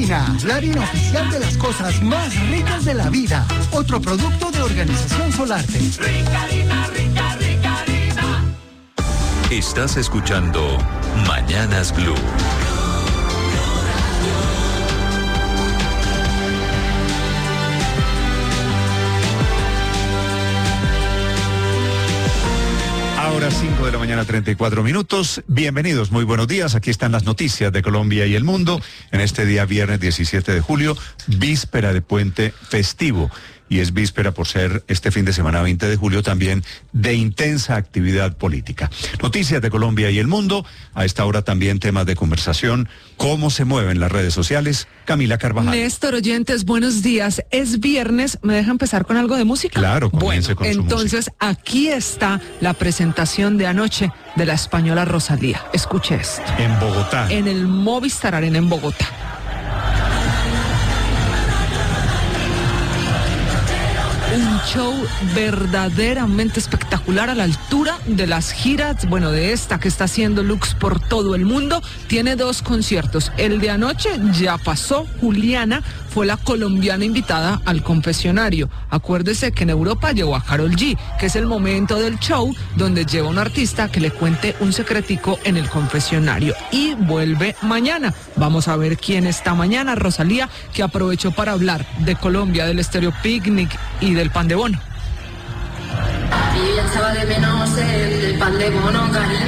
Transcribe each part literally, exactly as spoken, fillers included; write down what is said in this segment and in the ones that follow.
Ricarina, la harina oficial de las cosas más ricas de la vida. Otro producto de Organización Solarte. Ricarina, rica, Ricarina. Estás escuchando Mañanas Blue. Ahora cinco de la mañana, treinta y cuatro minutos. Bienvenidos, muy buenos días. Aquí están las noticias de Colombia y el mundo en este día viernes diecisiete de julio, víspera de puente festivo. Y es víspera por ser este fin de semana veinte de julio también de intensa actividad política. Noticias de Colombia y el mundo. A esta hora también temas de conversación. ¿Cómo se mueven las redes sociales? Camila Carvajal. Néstor, oyentes, buenos días. Es viernes. ¿Me deja empezar con algo de música? Claro, comience bueno, con su entonces música. Aquí está la presentación de anoche de la española Rosalía. Escuche esto. En Bogotá. En el Movistar Arena en Bogotá. Un show verdaderamente espectacular a la altura de las giras, bueno, de esta que está haciendo Lux por todo el mundo. Tiene dos conciertos. El de anoche ya pasó. Juliana fue la colombiana invitada al confesionario. Acuérdese que en Europa llevó a Karol G, que es el momento del show donde lleva a un artista que le cuente un secretico en el confesionario. Y vuelve mañana. Vamos a ver quién está mañana. Rosalía, que aprovechó para hablar de Colombia, del Estéreo Picnic y del pan de bono. Y yo ya echaba de menos el, el pan de bono, cariño.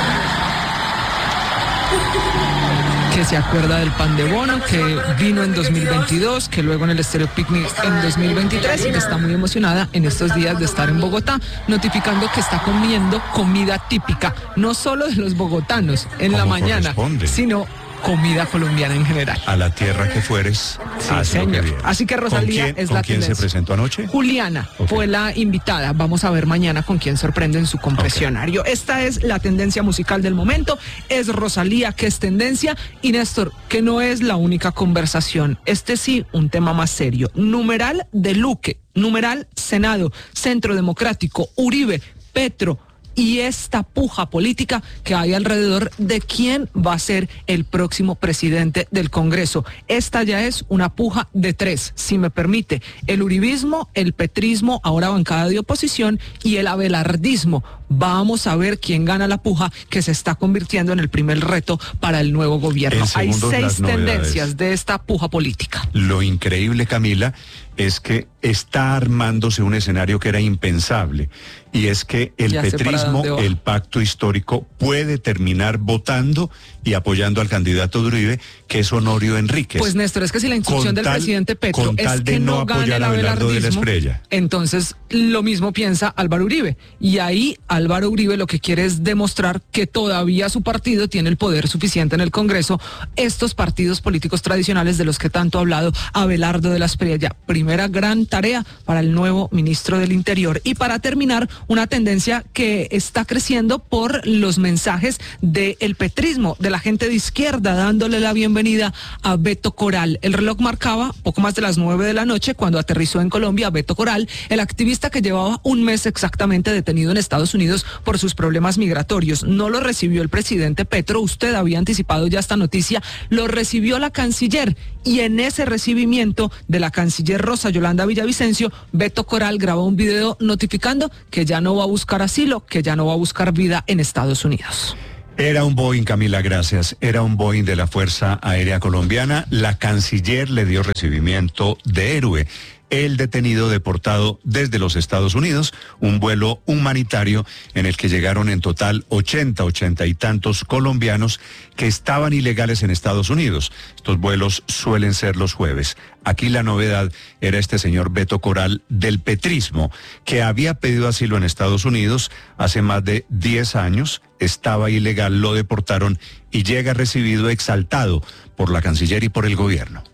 Que se acuerda del pan de bono, que vino en dos mil veintidós, que luego en el Estéreo Picnic en dos mil veintitrés y que está muy emocionada en estos días de estar en Bogotá, notificando que está comiendo comida típica, no solo de los bogotanos en la mañana, sino comida colombiana en general. A la tierra que fueres, sí, señor. Así que Rosalía ¿Con quién, es ¿con la quién tendencia. se presentó anoche? Juliana okay. fue la invitada. Vamos a ver mañana con quién sorprende en su confesionario. Okay. Esta es la tendencia musical del momento. Es Rosalía, que es tendencia. Y Néstor, que no es la única conversación. Este sí, un tema más serio. Numeral de Luque, numeral Senado, Centro Democrático, Uribe, Petro, y esta puja política que hay alrededor de quién va a ser el próximo presidente del Congreso. Esta ya es una puja de tres, si me permite. El uribismo, el petrismo, ahora bancada de oposición, y el abelardismo. Vamos a ver quién gana la puja, que se está convirtiendo en el primer reto para el nuevo gobierno. Hay seis tendencias de esta puja política. Lo increíble, Camila, es que está armándose un escenario que era impensable, y es que el petrismo, el pacto histórico, puede terminar votando y apoyando al candidato de Uribe, que es Honorio Enríquez. Pues Néstor, es que si la instrucción del presidente Petro es que no gane el abelardismo, entonces lo mismo piensa Álvaro Uribe, y ahí Álvaro Uribe lo que quiere es demostrar que todavía su partido tiene el poder suficiente en el Congreso, estos partidos políticos tradicionales de los que tanto ha hablado Abelardo de la Espriella. Primera gran tarea para el nuevo ministro del Interior. Y para terminar, una tendencia que está creciendo por los mensajes del petrismo, de la gente de izquierda, dándole la bienvenida a Beto Coral. El reloj marcaba poco más de las nueve de la noche cuando aterrizó en Colombia Beto Coral, el activista que llevaba un mes exactamente detenido en Estados Unidos por sus problemas migratorios. No lo recibió el presidente Petro, usted había anticipado ya esta noticia, lo recibió la canciller, y en ese recibimiento de la canciller Rosa Yolanda Villavicencio, Beto Coral grabó un video notificando que ya no va a buscar asilo, que ya no va a buscar vida en Estados Unidos. Era un Boeing, Camila, gracias. Era un Boeing de la Fuerza Aérea Colombiana. La canciller le dio recibimiento de héroe. El detenido deportado desde los Estados Unidos, un vuelo humanitario en el que llegaron en total ochenta, ochenta y tantos colombianos que estaban ilegales en Estados Unidos. Estos vuelos suelen ser los jueves. Aquí la novedad era este señor Beto Coral del petrismo, que había pedido asilo en Estados Unidos hace más de diez años, estaba ilegal, lo deportaron y llega recibido exaltado por la canciller y por el gobierno.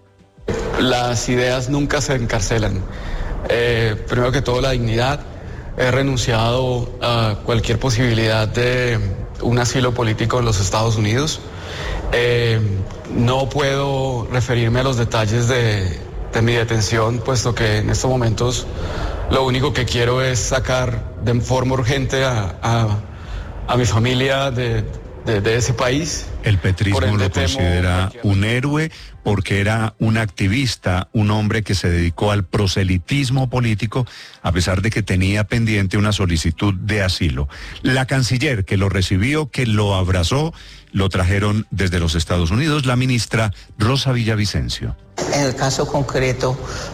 Las ideas nunca se encarcelan. Eh, primero que todo, la dignidad. He renunciado a cualquier posibilidad de un asilo político en los Estados Unidos. Eh, no puedo referirme a los detalles de, de mi detención, puesto que en estos momentos lo único que quiero es sacar de forma urgente a, a, a mi familia de, de, de ese país. El petrismo lo considera un héroe porque era un activista, un hombre que se dedicó al proselitismo político, a pesar de que tenía pendiente una solicitud de asilo. La canciller que lo recibió, que lo abrazó, lo trajeron desde los Estados Unidos, la ministra Rosa Villavicencio. En el caso concreto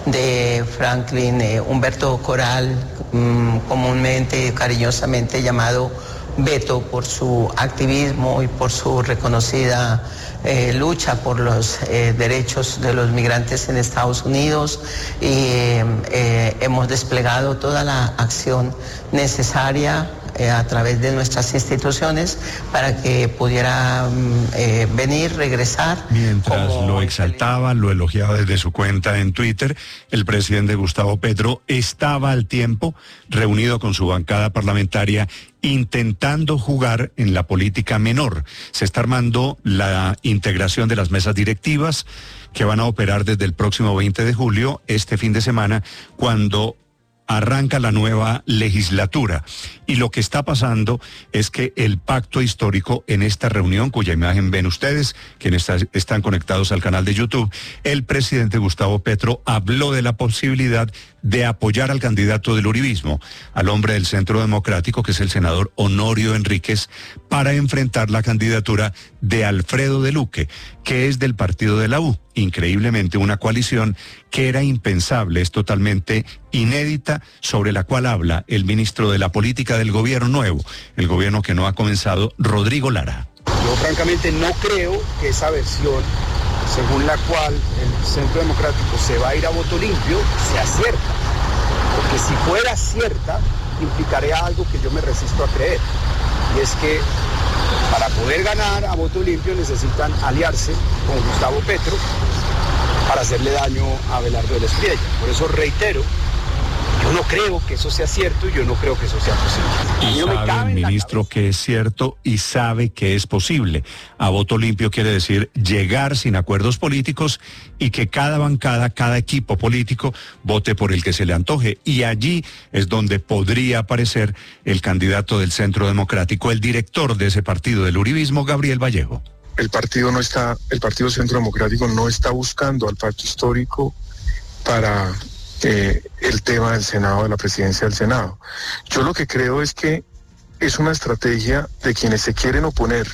de Franklin eh, Humberto Coral, mmm, comúnmente, cariñosamente llamado Beto, por su activismo y por su reconocida eh, lucha por los eh, derechos de los migrantes en Estados Unidos, y eh, eh, hemos desplegado toda la acción necesaria eh, a través de nuestras instituciones para que pudiera eh, venir, regresar. Mientras lo exaltaba, lo elogiaba desde su cuenta en Twitter, el presidente Gustavo Petro estaba al tiempo reunido con su bancada parlamentaria intentando jugar en la política menor. Se está armando la integración de las mesas directivas que van a operar desde el próximo veinte de julio, este fin de semana, cuando arranca la nueva legislatura. Y lo que está pasando es que el pacto histórico en esta reunión, cuya imagen ven ustedes, quienes está, están conectados al canal de YouTube, el presidente Gustavo Petro habló de la posibilidad de apoyar al candidato del uribismo, al hombre del Centro Democrático, que es el senador Honorio Enríquez, para enfrentar la candidatura de Alfredo de Luque, que es del partido de la U. Increíblemente, una coalición que era impensable, es totalmente inédita, sobre la cual habla el ministro de la Política del Gobierno Nuevo, el gobierno que no ha comenzado, Rodrigo Lara. Yo francamente no creo que esa versión, según la cual el Centro Democrático se va a ir a voto limpio, sea cierta. Porque si fuera cierta, implicaría algo que yo me resisto a creer. Y es que para poder ganar a voto limpio necesitan aliarse con Gustavo Petro para hacerle daño a Abelardo de la Espriella. Por eso reitero, yo no creo que eso sea cierto y yo no creo que eso sea posible. Y sabe el ministro que es cierto y sabe que es posible. A voto limpio quiere decir llegar sin acuerdos políticos y que cada bancada, cada equipo político vote por el que se le antoje. Y allí es donde podría aparecer el candidato del Centro Democrático, el director de ese partido del uribismo, Gabriel Vallejo. El partido no está, el Partido Centro Democrático no está buscando al pacto histórico para Eh, el tema del Senado, de la presidencia del Senado. Yo lo que creo es que es una estrategia de quienes se quieren oponer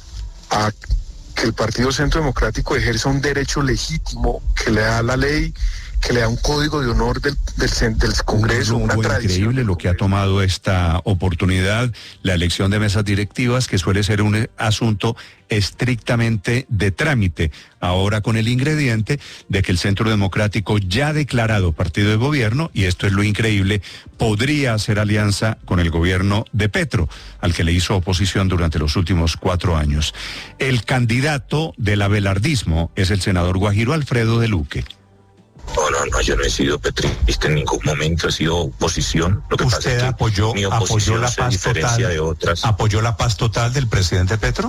a que el Partido Centro Democrático ejerza un derecho legítimo que le da la ley, que le da un código de honor del, del, del Congreso, una tradición. Increíble lo que ha tomado esta oportunidad, la elección de mesas directivas, que suele ser un asunto estrictamente de trámite, ahora con el ingrediente de que el Centro Democrático, ya declarado partido de gobierno, y esto es lo increíble, podría hacer alianza con el gobierno de Petro, al que le hizo oposición durante los últimos cuatro años. El candidato del abelardismo es el senador guajiro Alfredo de Luque. No, no, no, yo no he sido petrista en ningún momento, he sido oposición. Lo que ¿Usted pasa es que apoyó, mi oposición apoyó la se paz diferencia total, de otras. ¿Apoyó la paz total del presidente Petro?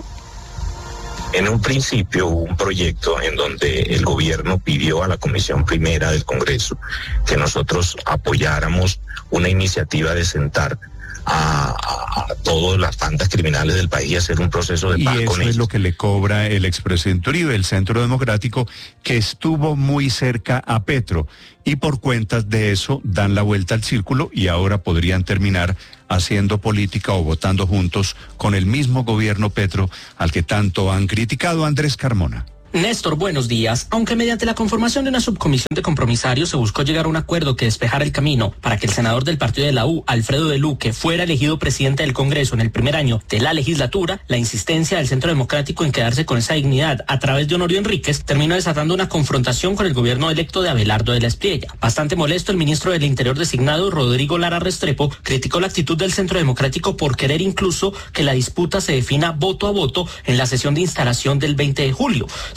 En un principio hubo un proyecto en donde el gobierno pidió a la Comisión Primera del Congreso que nosotros apoyáramos una iniciativa de sentar a, a, a todas las bandas criminales del país y hacer un proceso de paz con ellos. Y eso es lo que le cobra el expresidente Uribe, el Centro Democrático, que estuvo muy cerca a Petro, y por cuentas de eso dan la vuelta al círculo y ahora podrían terminar haciendo política o votando juntos con el mismo gobierno Petro al que tanto han criticado. Andrés Carmona. Néstor, buenos días. Aunque mediante la conformación de una subcomisión de compromisarios se buscó llegar a un acuerdo que despejara el camino para que el senador del partido de la U, Alfredo de Luque, fuera elegido presidente del Congreso en el primer año de la legislatura, la insistencia del Centro Democrático en quedarse con esa dignidad a través de Honorio Enríquez terminó desatando una confrontación con el gobierno electo de Abelardo de la Espriella. Bastante molesto, el ministro del Interior designado, Rodrigo Lara Restrepo, criticó la actitud del Centro Democrático por querer incluso que la disputa se defina voto a voto en la sesión de instalación del veinte de julio.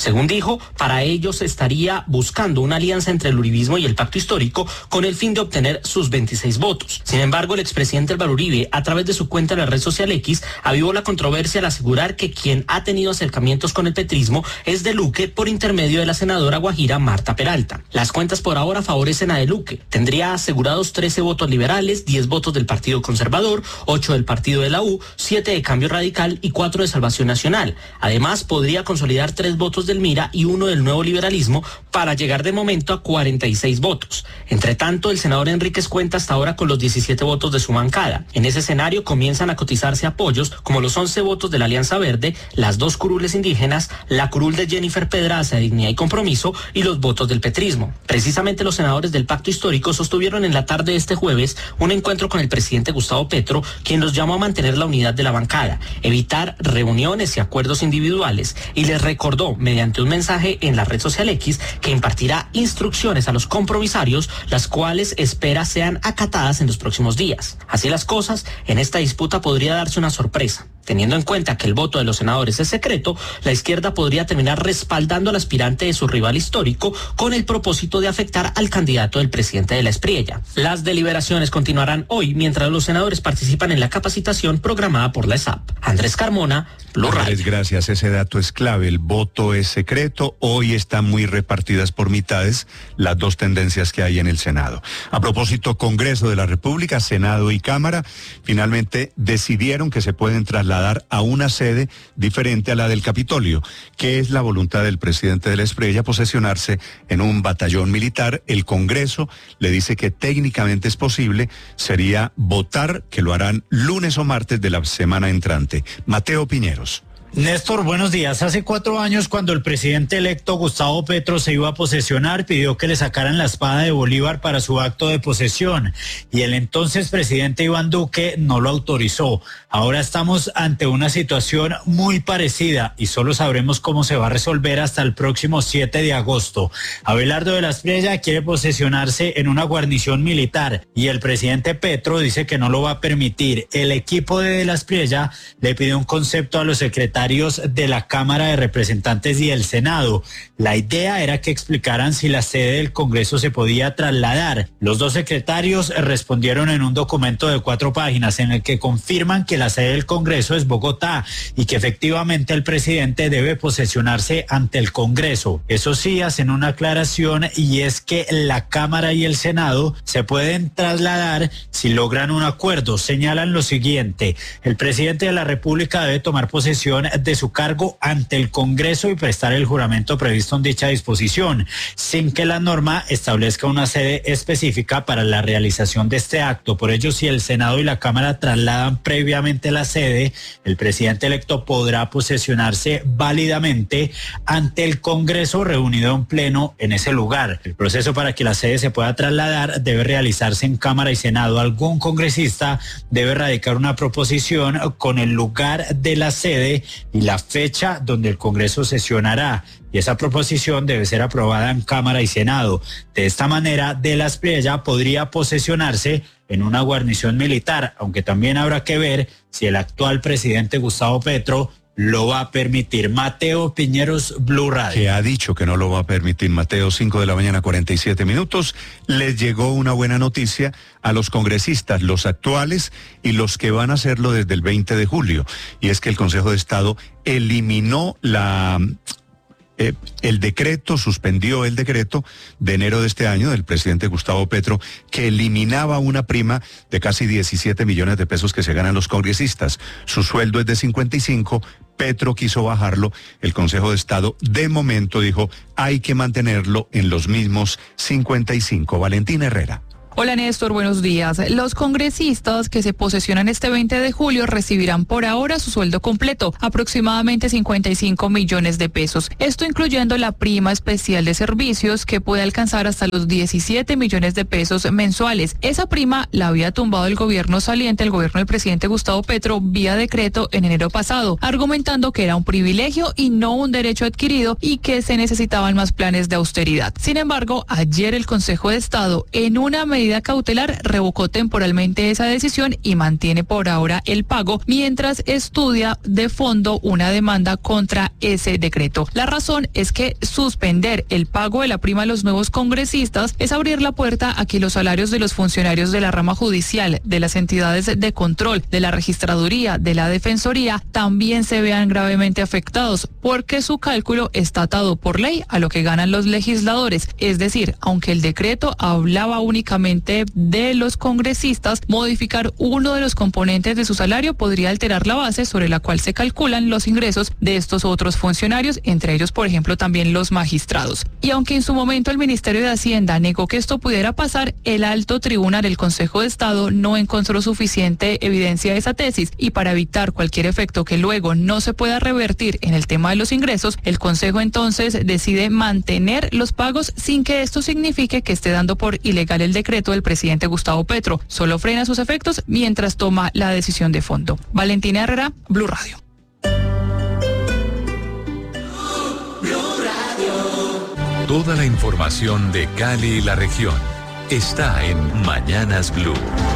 Según dijo, para ello se estaría buscando una alianza entre el uribismo y el pacto histórico con el fin de obtener sus veintiséis votos. Sin embargo, el expresidente Álvaro Uribe, a través de su cuenta en la red social X, avivó la controversia al asegurar que quien ha tenido acercamientos con el petrismo es de Luque por intermedio de la senadora guajira Marta Peralta. Las cuentas por ahora favorecen a de Luque. Tendría asegurados trece votos liberales, diez votos del Partido Conservador, ocho del Partido de la U, siete de Cambio Radical y cuatro de Salvación Nacional. Además, podría consolidar tres votos del Mira y uno del Nuevo Liberalismo para llegar de momento a cuarenta y seis votos. Entre tanto, el senador Enríquez cuenta hasta ahora con los diecisiete votos de su bancada. En ese escenario comienzan a cotizarse apoyos como los once votos de la Alianza Verde, las dos curules indígenas, la curul de Jennifer Pedraza de Dignidad y Compromiso y los votos del petrismo. Precisamente los senadores del Pacto Histórico sostuvieron en la tarde de este jueves un encuentro con el presidente Gustavo Petro, quien los llamó a mantener la unidad de la bancada, evitar reuniones y acuerdos individuales, y les recordó mediante un mensaje en la red social X que impartirá instrucciones a los compromisarios, las cuales espera sean acatadas en los próximos días. Así las cosas, en esta disputa podría darse una sorpresa. Teniendo en cuenta que el voto de los senadores es secreto, la izquierda podría terminar respaldando al aspirante de su rival histórico con el propósito de afectar al candidato del presidente de la Espriella. Las deliberaciones continuarán hoy mientras los senadores participan en la capacitación programada por la E S A P. Andrés Carmona, Blue Radio. Andrés, gracias. Ese dato es clave. El voto es secreto. Hoy están muy repartidas por mitades las dos tendencias que hay en el Senado. A propósito, Congreso de la República, Senado y Cámara, finalmente decidieron que se pueden trasladar a una sede diferente a la del Capitolio, que es la voluntad del presidente de la Espriella, posesionarse en un batallón militar. El Congreso le dice que técnicamente es posible, sería votar, que lo harán lunes o martes de la semana entrante. Mateo Piñeros. Néstor, buenos días. Hace cuatro años, cuando el presidente electo Gustavo Petro se iba a posesionar, pidió que le sacaran la espada de Bolívar para su acto de posesión, y el entonces presidente Iván Duque no lo autorizó. Ahora estamos ante una situación muy parecida y solo sabremos cómo se va a resolver hasta el próximo siete de agosto. Abelardo de la Espriella quiere posesionarse en una guarnición militar y el presidente Petro dice que no lo va a permitir. El equipo de, de la Espriella le pidió un concepto a los secretarios de la Cámara de Representantes y el Senado. La idea era que explicaran si la sede del Congreso se podía trasladar. Los dos secretarios respondieron en un documento de cuatro páginas en el que confirman que la sede del Congreso es Bogotá y que efectivamente el presidente debe posesionarse ante el Congreso. Eso sí, hacen una aclaración, y es que la Cámara y el Senado se pueden trasladar si logran un acuerdo. Señalan lo siguiente: el presidente de la República debe tomar posesión de su cargo ante el Congreso y prestar el juramento previsto en dicha disposición, sin que la norma establezca una sede específica para la realización de este acto. Por ello, si el Senado y la Cámara trasladan previamente la sede, el presidente electo podrá posesionarse válidamente ante el Congreso reunido en pleno en ese lugar. El proceso para que la sede se pueda trasladar debe realizarse en Cámara y Senado. Algún congresista debe radicar una proposición con el lugar de la sede y la fecha donde el Congreso sesionará, y esa proposición debe ser aprobada en Cámara y Senado. De esta manera, de la Espriella podría posesionarse en una guarnición militar, aunque también habrá que ver si el actual presidente Gustavo Petro lo va a permitir. Mateo Piñeros, Blue Radio. Que ha dicho que no lo va a permitir. Mateo, cinco de la mañana, cuarenta y siete minutos. Les llegó una buena noticia a los congresistas, los actuales y los que van a hacerlo desde el veinte de julio. Y es que el Consejo de Estado eliminó la... Eh, el decreto, suspendió el decreto de enero de este año del presidente Gustavo Petro, que eliminaba una prima de casi diecisiete millones de pesos que se ganan los congresistas. Su sueldo es de cincuenta y cinco, Petro quiso bajarlo, el Consejo de Estado de momento dijo hay que mantenerlo en los mismos cincuenta y cinco. Valentina Herrera. Hola Néstor, buenos días. Los congresistas que se posesionan este veinte de julio recibirán por ahora su sueldo completo, aproximadamente cincuenta y cinco millones de pesos. Esto incluyendo la prima especial de servicios, que puede alcanzar hasta los diecisiete millones de pesos mensuales. Esa prima la había tumbado el gobierno saliente, el gobierno del presidente Gustavo Petro, vía decreto en enero pasado, argumentando que era un privilegio y no un derecho adquirido y que se necesitaban más planes de austeridad. Sin embargo, ayer el Consejo de Estado, en una medida medida cautelar, revocó temporalmente esa decisión y mantiene por ahora el pago, mientras estudia de fondo una demanda contra ese decreto. La razón es que suspender el pago de la prima a los nuevos congresistas es abrir la puerta a que los salarios de los funcionarios de la rama judicial, de las entidades de control, de la registraduría, de la defensoría, también se vean gravemente afectados, porque su cálculo está atado por ley a lo que ganan los legisladores. Es decir, aunque el decreto hablaba únicamente de los congresistas, modificar uno de los componentes de su salario podría alterar la base sobre la cual se calculan los ingresos de estos otros funcionarios, entre ellos, por ejemplo, también los magistrados. Y aunque en su momento el Ministerio de Hacienda negó que esto pudiera pasar, el alto tribunal del Consejo de Estado no encontró suficiente evidencia de esa tesis, y para evitar cualquier efecto que luego no se pueda revertir en el tema de los ingresos, el Consejo entonces decide mantener los pagos sin que esto signifique que esté dando por ilegal el decreto del presidente Gustavo Petro. Solo frena sus efectos mientras toma la decisión de fondo. Valentina Herrera, Blue Radio. Toda la información de Cali y la región está en Mañanas Blue.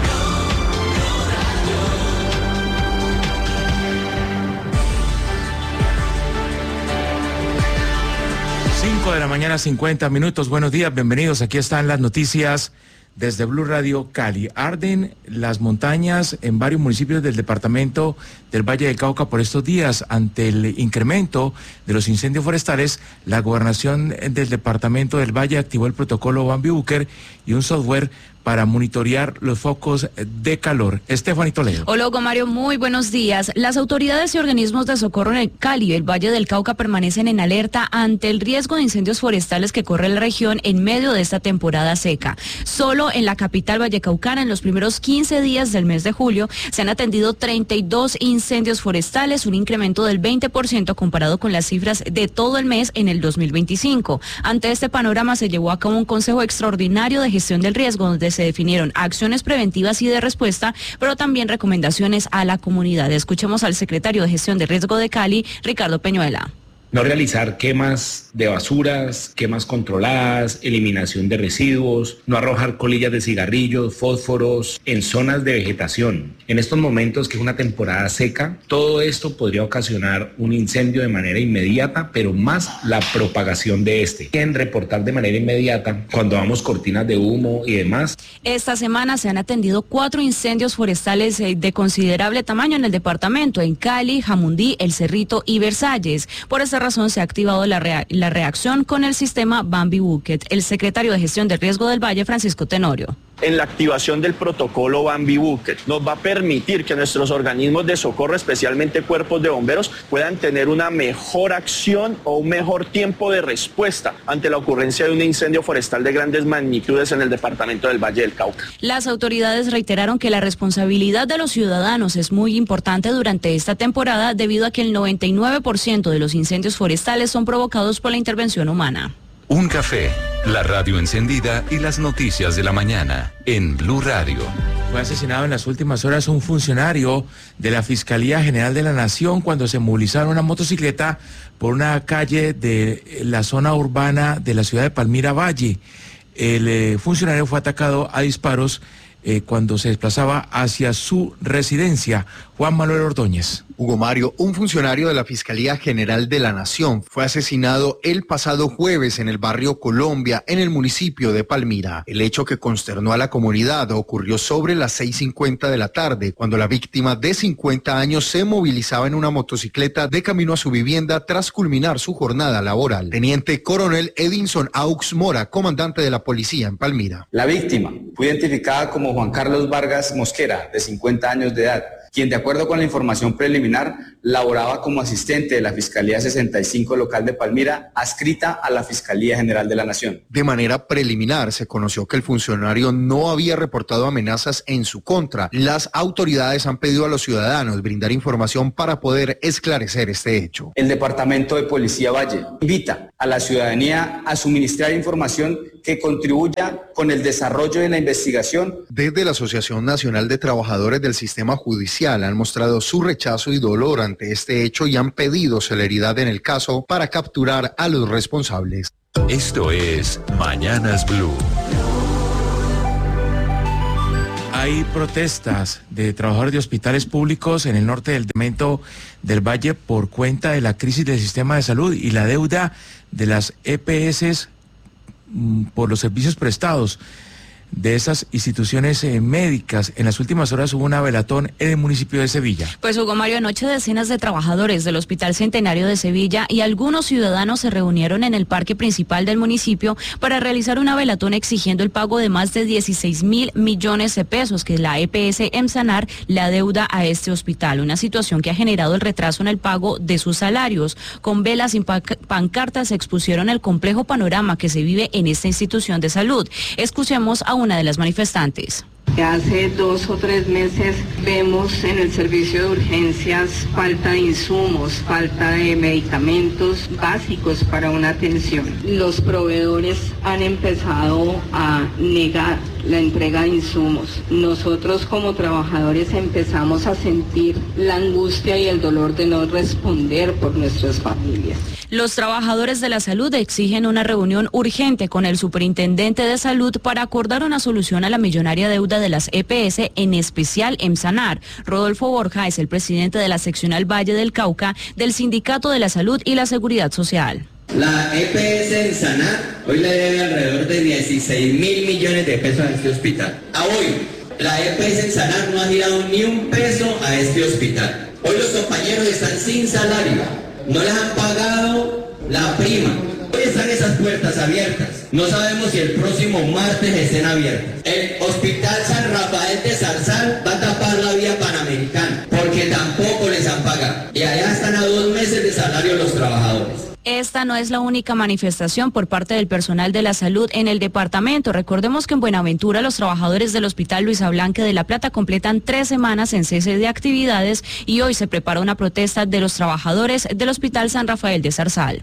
cinco de la mañana, cincuenta minutos. Buenos días, bienvenidos. Aquí están las noticias desde Blue Radio Cali. Arden las montañas en varios municipios del departamento del Valle del Cauca por estos días. Ante el incremento de los incendios forestales, la gobernación del departamento del Valle activó el protocolo Bambi Booker y un software para monitorear los focos de calor. Estefanía Toledo. Hola, Hugo Mario, muy buenos días. Las autoridades y organismos de socorro en el Cali y el Valle del Cauca permanecen en alerta ante el riesgo de incendios forestales que corre la región en medio de esta temporada seca. Solo en la capital vallecaucana, en los primeros quince días del mes de julio, se han atendido treinta y dos incendios forestales, un incremento del veinte por ciento comparado con las cifras de todo el mes en el dos mil veinticinco. Ante este panorama se llevó a cabo un consejo extraordinario de gestión del riesgo, donde se definieron acciones preventivas y de respuesta, pero también recomendaciones a la comunidad. Escuchemos al secretario de Gestión de Riesgo de Cali, Ricardo Peñuela. No realizar quemas de basuras, quemas controladas, eliminación de residuos, no arrojar colillas de cigarrillos, fósforos en zonas de vegetación. En estos momentos, que es una temporada seca, todo esto podría ocasionar un incendio de manera inmediata, pero más la propagación de este. En reportar de manera inmediata cuando damos cortinas de humo y demás. Esta semana se han atendido cuatro incendios forestales de considerable tamaño en el departamento, en Cali, Jamundí, El Cerrito y Versalles. Por esta razón se ha activado la, rea la reacción con el sistema Bambi Bucket. El secretario de Gestión del Riesgo del Valle, Francisco Tenorio. En la activación del protocolo Bambi Bucket nos va a permitir que nuestros organismos de socorro, especialmente cuerpos de bomberos, puedan tener una mejor acción o un mejor tiempo de respuesta ante la ocurrencia de un incendio forestal de grandes magnitudes en el departamento del Valle del Cauca. Las autoridades reiteraron que la responsabilidad de los ciudadanos es muy importante durante esta temporada, debido a que el noventa y nueve por ciento de los incendios forestales son provocados por la intervención humana. Un café, la radio encendida y las noticias de la mañana en Blue Radio. Fue asesinado en las últimas horas un funcionario de la Fiscalía General de la Nación cuando se movilizaron una motocicleta por una calle de la zona urbana de la ciudad de Palmira Valle. El eh, funcionario fue atacado a disparos eh, cuando se desplazaba hacia su residencia. Juan Manuel Ordóñez. Hugo Mario, un funcionario de la Fiscalía General de la Nación, fue asesinado el pasado jueves en el barrio Colombia, en el municipio de Palmira. El hecho, que consternó a la comunidad, ocurrió sobre las seis cincuenta de la tarde, cuando la víctima de cincuenta años se movilizaba en una motocicleta de camino a su vivienda tras culminar su jornada laboral. Teniente Coronel Edinson Aux Mora, comandante de la policía en Palmira. La víctima fue identificada como Juan Carlos Vargas Mosquera, de cincuenta años de edad, quien, de acuerdo con la información preliminar, laboraba como asistente de la Fiscalía sesenta y cinco local de Palmira, adscrita a la Fiscalía General de la Nación. De manera preliminar, se conoció que el funcionario no había reportado amenazas en su contra. Las autoridades han pedido a los ciudadanos brindar información para poder esclarecer este hecho. El Departamento de Policía Valle invita a la ciudadanía a suministrar información que contribuya con el desarrollo de la investigación. Desde la Asociación Nacional de Trabajadores del Sistema Judicial han mostrado su rechazo y dolor ante este hecho y han pedido celeridad en el caso para capturar a los responsables. Esto es Mañanas Blue. Hay protestas de trabajadores de hospitales públicos en el norte del departamento del Valle por cuenta de la crisis del sistema de salud y la deuda de las E P S por los servicios prestados de esas instituciones eh, médicas. En las últimas horas hubo una velatón en el municipio de Sevilla. Pues Hugo Mario, anoche decenas de trabajadores del Hospital Centenario de Sevilla y algunos ciudadanos se reunieron en el parque principal del municipio para realizar una velatón exigiendo el pago de más de dieciséis mil millones de pesos que la E P S Emsanar le adeuda a este hospital, una situación que ha generado el retraso en el pago de sus salarios. Con velas y pancartas se expusieron el complejo panorama que se vive en esta institución de salud. Escuchemos a una de las manifestantes. Hace dos o tres meses vemos en el servicio de urgencias falta de insumos, falta de medicamentos básicos para una atención. Los proveedores han empezado a negar la entrega de insumos. Nosotros como trabajadores empezamos a sentir la angustia y el dolor de no responder por nuestras familias. Los trabajadores de la salud exigen una reunión urgente con el superintendente de salud para acordar una solución a la millonaria deuda de las E P S, en especial Emsanar. Rodolfo Borja es el presidente de la seccional Valle del Cauca del Sindicato de la Salud y la Seguridad Social. La E P S Emsanar hoy le debe alrededor de dieciséis mil millones de pesos a este hospital. A hoy, la E P S Emsanar no ha girado ni un peso a este hospital. Hoy los compañeros están sin salario, no les han pagado la prima. Hoy están esas puertas abiertas. No sabemos si el próximo martes estén abiertas. El Hospital San Rafael de Zarzal va a tapar la vía Panamericana porque tampoco les han pagado. Y allá están a dos meses de salario los trabajadores. Esta no es la única manifestación por parte del personal de la salud en el departamento. Recordemos que en Buenaventura los trabajadores del Hospital Luisa Blanque de La Plata completan tres semanas en cese de actividades y hoy se prepara una protesta de los trabajadores del Hospital San Rafael de Zarzal.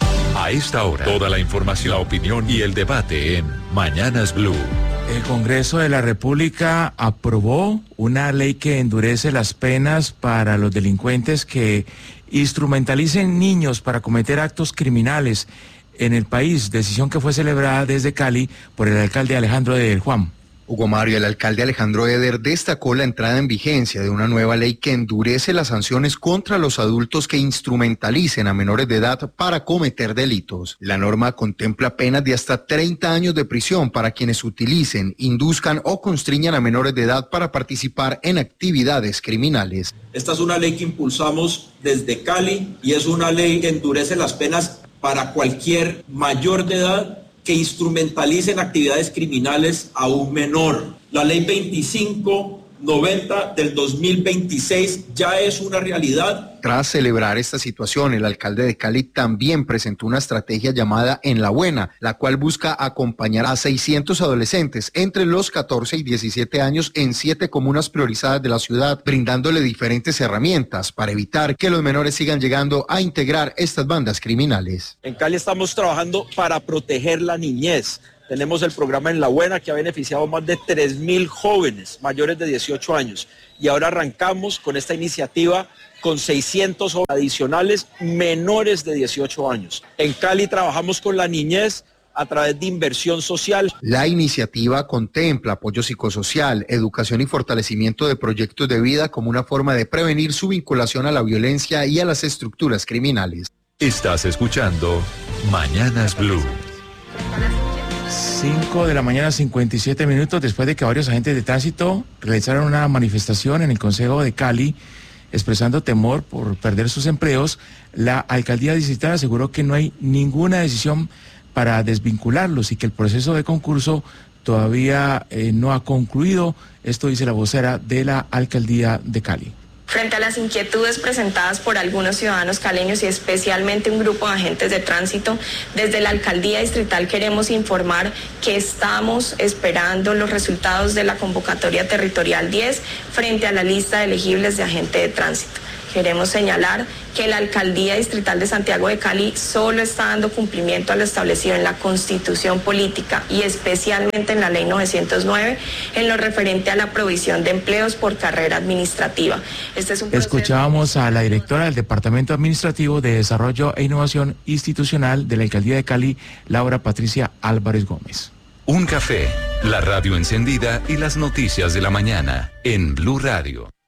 A esta hora, toda la información, la opinión y el debate en Mañanas Blue. El Congreso de la República aprobó una ley que endurece las penas para los delincuentes que instrumentalicen niños para cometer actos criminales en el país, decisión que fue celebrada desde Cali por el alcalde Alejandro Eder. Juan. Hugo Mario, el alcalde Alejandro Eder destacó la entrada en vigencia de una nueva ley que endurece las sanciones contra los adultos que instrumentalicen a menores de edad para cometer delitos. La norma contempla penas de hasta treinta años de prisión para quienes utilicen, induzcan o constriñan a menores de edad para participar en actividades criminales. Esta es una ley que impulsamos desde Cali y es una ley que endurece las penas para cualquier mayor de edad que instrumentalicen actividades criminales a un menor. La ley veinticinco noventa del dos mil veintiséis ya es una realidad. Tras celebrar esta situación, el alcalde de Cali también presentó una estrategia llamada En la Buena, la cual busca acompañar a seiscientos adolescentes entre los catorce y diecisiete años en siete comunas priorizadas de la ciudad, brindándole diferentes herramientas para evitar que los menores sigan llegando a integrar estas bandas criminales. En Cali estamos trabajando para proteger la niñez. Tenemos el programa En la Buena que ha beneficiado a más de tres mil jóvenes mayores de dieciocho años y ahora arrancamos con esta iniciativa con seiscientos adicionales menores de dieciocho años. En Cali trabajamos con la niñez a través de inversión social. La iniciativa contempla apoyo psicosocial, educación y fortalecimiento de proyectos de vida como una forma de prevenir su vinculación a la violencia y a las estructuras criminales. Estás escuchando Mañanas Blue. cinco de la mañana, cincuenta y siete minutos, después de que varios agentes de tránsito realizaron una manifestación en el Consejo de Cali expresando temor por perder sus empleos, la alcaldía distrital aseguró que no hay ninguna decisión para desvincularlos y que el proceso de concurso todavía eh, no ha concluido. Esto dice la vocera de la alcaldía de Cali. Frente a las inquietudes presentadas por algunos ciudadanos caleños y especialmente un grupo de agentes de tránsito, desde la alcaldía distrital queremos informar que estamos esperando los resultados de la convocatoria territorial diez frente a la lista de elegibles de agente de tránsito. Queremos señalar que la Alcaldía Distrital de Santiago de Cali solo está dando cumplimiento a lo establecido en la Constitución Política y especialmente en la Ley novecientos nueve en lo referente a la provisión de empleos por carrera administrativa. Este es un proceso... Escuchábamos a la directora del Departamento Administrativo de Desarrollo e Innovación Institucional de la Alcaldía de Cali, Laura Patricia Álvarez Gómez. Un café, la radio encendida y las noticias de la mañana en Blue Radio.